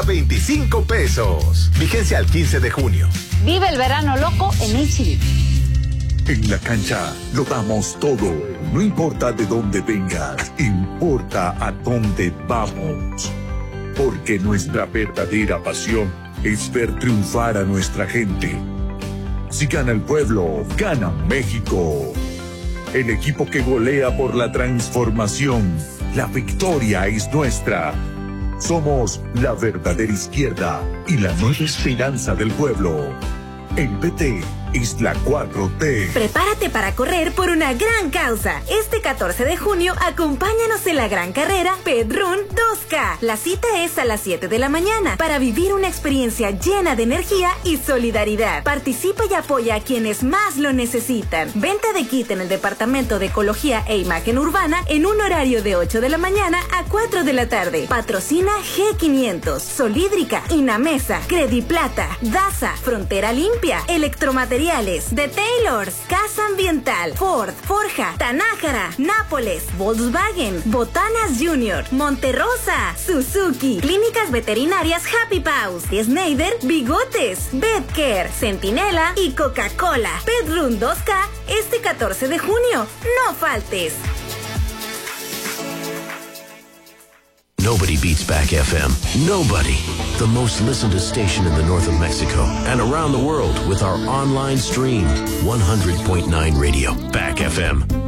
25 pesos. Vigencia al 15 de junio. Vive el verano loco en HB. En la cancha lo damos todo. No importa de dónde vengas, importa a dónde vamos. Porque nuestra verdadera pasión es ver triunfar a nuestra gente. Si gana el pueblo, gana México. El equipo que golea por la transformación. La victoria es nuestra. Somos la verdadera izquierda y la nueva esperanza del pueblo. El PT es la 4T. Prepárate para correr por una gran causa. Este 14 de junio, acompáñanos en la gran carrera Pedrún 2K. La cita es a las 7 de la mañana para vivir una experiencia llena de energía y solidaridad. Participa y apoya a quienes más lo necesitan. Venta de kit en el Departamento de Ecología e Imagen Urbana en un horario de 8 de la mañana a 4 de la tarde. Patrocina G500, Solídrica, Inamesa, Crediplata, Daza, Frontera Limpia, Electromateriales, The Taylors, Casa Ambiental, Ford, Forja, Tanájara, Nápoles, Volkswagen, Botanas Junior, Monterrosa, Suzuki, Clínicas Veterinarias Happy Paws, Schneider, Bigotes, Betcare, Centinela y Coca-Cola. Pedrún 2K este 14 de junio. No faltes. Nobody beats Back FM. Nobody. The most listened to station in the north of Mexico and around the world with our online stream. 100.9 Radio. Back FM.